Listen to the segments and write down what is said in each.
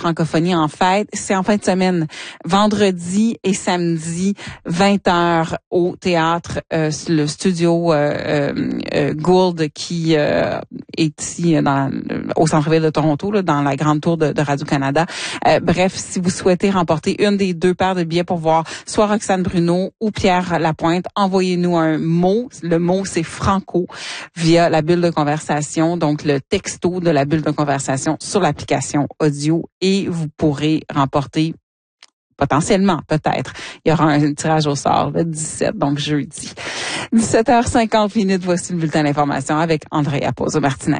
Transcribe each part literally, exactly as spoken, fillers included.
francophonie en fête. C'est en fin de semaine, vendredi et samedi, vingt heures au théâtre, euh, le studio euh, euh, Gould qui euh, est ici dans, au centre-ville de Toronto, là, dans la grande tour de, de Radio-Canada. Euh, bref, si vous souhaitez remporter une des deux paires de billets pour voir soit Roxane Bruno ou Pierre Lapointe, envoyez-nous un mot. Le mot, c'est Franco via la bulle de conversation, donc le texto de la bulle de conversation sur l'application audio et vous pourrez remporter potentiellement, peut-être. Il y aura un tirage au sort le dix-sept, donc jeudi. dix-sept heures cinquante minutes, voici le bulletin d'information avec Andrea Pozo-Martinez.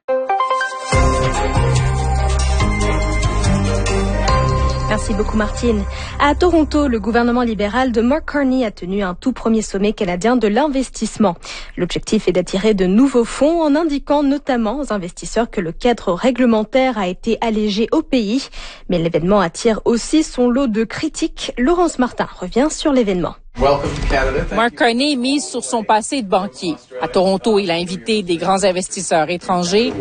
Merci beaucoup, Martine. À Toronto, le gouvernement libéral de Mark Carney a tenu un tout premier sommet canadien de l'investissement. L'objectif est d'attirer de nouveaux fonds en indiquant notamment aux investisseurs que le cadre réglementaire a été allégé au pays. Mais l'événement attire aussi son lot de critiques. Laurence Martin revient sur l'événement. Mark Carney mise sur son passé de banquier. À Toronto, il a invité des grands investisseurs étrangers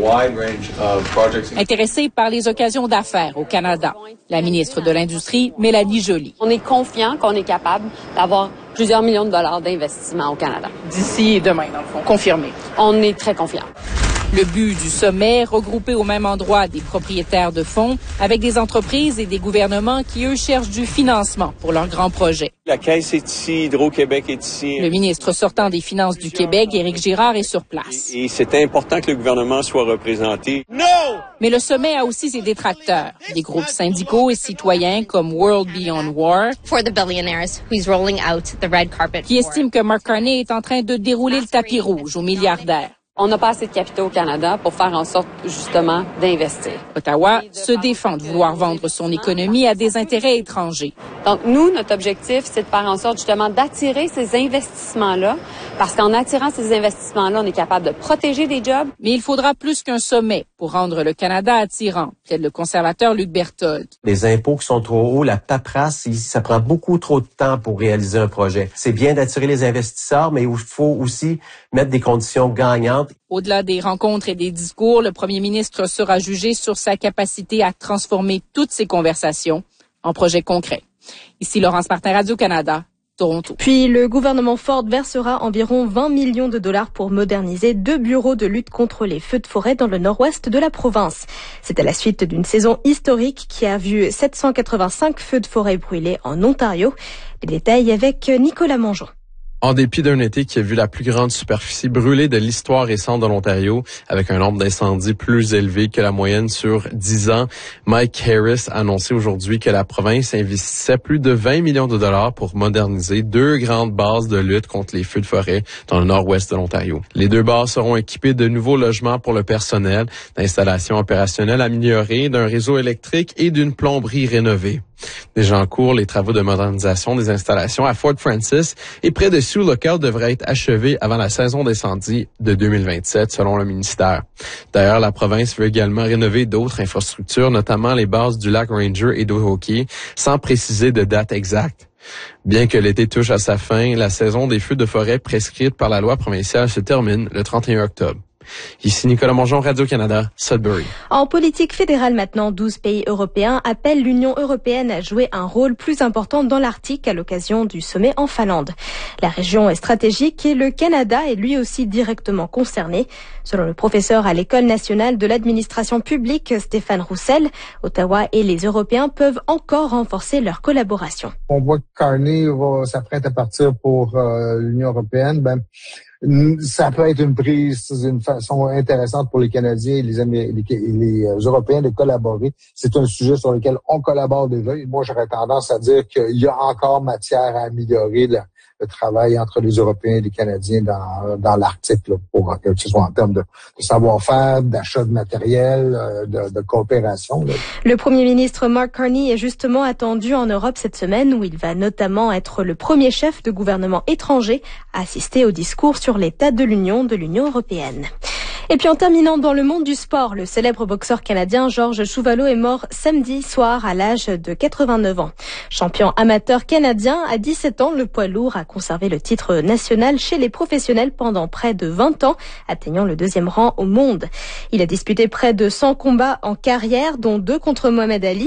intéressés par les occasions d'affaires au Canada. La ministre de l'Industrie, Mélanie Joly. On est confiant qu'on est capable d'avoir plusieurs millions de dollars d'investissement au Canada. D'ici et demain, dans le fond, confirmé. On est très confiant. Le but du sommet, regrouper au même endroit des propriétaires de fonds avec des entreprises et des gouvernements qui, eux, cherchent du financement pour leurs grands projets. La Caisse est ici, Hydro-Québec est ici. Le ministre sortant des Finances du Québec, Éric Girard, est sur place. Et, et c'est important que le gouvernement soit représenté. Non! Mais le sommet a aussi ses détracteurs. Des groupes syndicaux et citoyens comme World Beyond War, For the billionaires who's rolling out the red carpet qui estiment que Mark Carney est en train de dérouler le tapis rouge aux milliardaires. On n'a pas assez de capitaux au Canada pour faire en sorte, justement, d'investir. Ottawa se défend de vouloir vendre son économie à des intérêts étrangers. Donc, nous, notre objectif, c'est de faire en sorte, justement, d'attirer ces investissements-là, parce qu'en attirant ces investissements-là, on est capable de protéger des jobs. Mais il faudra plus qu'un sommet pour rendre le Canada attirant, plaide le conservateur Luc Berthold. Les impôts qui sont trop hauts, la paperasse, ça prend beaucoup trop de temps pour réaliser un projet. C'est bien d'attirer les investisseurs, mais il faut aussi mettre des conditions gagnantes. Au-delà des rencontres et des discours, le premier ministre sera jugé sur sa capacité à transformer toutes ces conversations en projets concrets. Ici Laurence Martin, Radio-Canada, Toronto. Puis le gouvernement Ford versera environ vingt millions de dollars pour moderniser deux bureaux de lutte contre les feux de forêt dans le nord-ouest de la province. C'est à la suite d'une saison historique qui a vu sept cent quatre-vingt-cinq feux de forêt brûlés en Ontario. Les détails avec Nicolas Mongeon. En dépit d'un été qui a vu la plus grande superficie brûlée de l'histoire récente de l'Ontario, avec un nombre d'incendies plus élevé que la moyenne sur dix ans, Mike Harris a annoncé aujourd'hui que la province investissait plus de vingt millions de dollars pour moderniser deux grandes bases de lutte contre les feux de forêt dans le nord-ouest de l'Ontario. Les deux bases seront équipées de nouveaux logements pour le personnel, d'installations opérationnelles améliorées, d'un réseau électrique et d'une plomberie rénovée. Déjà en cours, les travaux de modernisation des installations à Fort Francis et près de Sioux Lookout devraient être achevés avant la saison d'incendie de deux mille vingt-sept, selon le ministère. D'ailleurs, la province veut également rénover d'autres infrastructures, notamment les bases du lac Ranger et d'Ohoki, sans préciser de date exacte. Bien que l'été touche à sa fin, la saison des feux de forêt prescrite par la loi provinciale se termine le trente et un octobre. Ici Nicolas Mongeon, Radio-Canada, Sudbury. En politique fédérale maintenant, douze pays européens appellent l'Union européenne à jouer un rôle plus important dans l'Arctique à l'occasion du sommet en Finlande. La région est stratégique et le Canada est lui aussi directement concerné. Selon le professeur à l'École nationale de l'administration publique, Stéphane Roussel, Ottawa et les Européens peuvent encore renforcer leur collaboration. On voit que Carney va s'apprête à partir pour euh, l'Union européenne. Ben, ça peut être une prise d'une façon intéressante pour les Canadiens et les, Amé- les, les Européens de collaborer. C'est un sujet sur lequel on collabore déjà. Et moi, j'aurais tendance à dire qu'il y a encore matière à améliorer le, le travail entre les Européens et les Canadiens dans, dans l'Arctique, là, pour que ce soit en termes de, de savoir-faire, d'achat de matériel, de, de coopération. Là. Le premier ministre Mark Carney est justement attendu en Europe cette semaine où il va notamment être le premier chef de gouvernement étranger à assister au discours sur l'état de l'Union de l'Union européenne. Et puis en terminant dans le monde du sport, le célèbre boxeur canadien Georges Chuvalo est mort samedi soir à l'âge de quatre-vingt-neuf ans. Champion amateur canadien, à dix-sept ans, le poids lourd a conservé le titre national chez les professionnels pendant près de vingt ans, atteignant le deuxième rang au monde. Il a disputé près de cent combats en carrière, dont deux contre Mohamed Ali.